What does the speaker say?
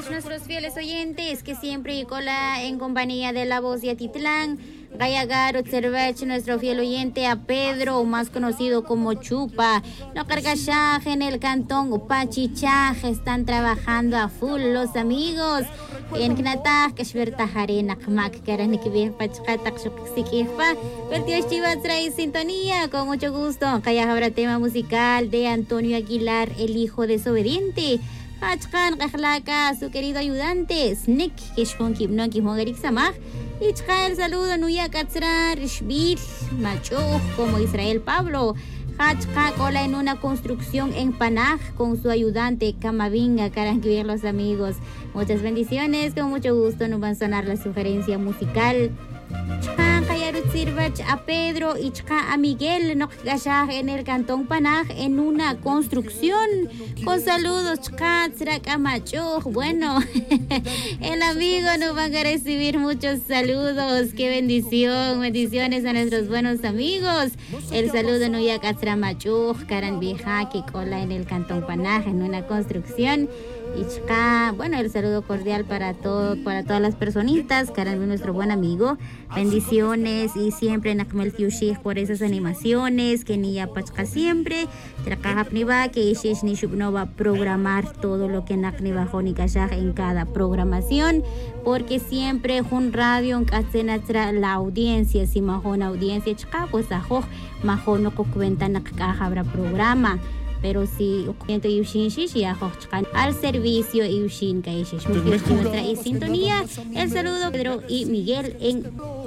nuestros fieles oyentes que siempre cola en compañía de la voz de Atitlán. Gayagar observar nuestro fiel oyente a Pedro, más conocido como Chupa. No cargachaje en el cantón Pachichaje, están trabajando a full los amigos. En Knataj, Kashvertajarena, Kmak, Karanikibir, Pachkatak, Shuksikirpa. Vertios Chivas trae sintonía, con mucho gusto. Kaya habrá tema musical de Antonio Aguilar, el hijo desobediente. Hachkan, Kajlaka, su querido ayudante, Snek, Kishon Kibnon, Kimogerik Samaj. El saludo Nuya Katzra, Rishbir, Macho, como Israel Pablo. Hachka cola en una construcción en Panaj con su ayudante Kamavinga, Karanquivir los amigos. Muchas bendiciones, con mucho gusto nos van a sonar la sugerencia musical. A Pedro y a Miguel en el cantón Panaj en una construcción. Con saludos, bueno, el amigo nos va a recibir muchos saludos. Qué bendición, bendiciones a nuestros buenos amigos. El saludo no ya Machuj, Karan Vieja, que cola en el cantón Panaj en una construcción. Bueno, el saludo cordial para todas las personitas, Karan, nuestro buen amigo. Bendiciones y siempre en Akmel Tiushih por esas animaciones, que ni ya pachka siempre. Trakahapniva, que Ishish ni no va a programar todo lo que Nakni bajo ni Kashah en cada programación, porque siempre un radio en Katzenatra la audiencia, si majón audiencia, chka, pues ajo, majón no cuenta Nakkaja habrá programa. Pero si al servicio y sintonía, el saludo Pedro y Miguel en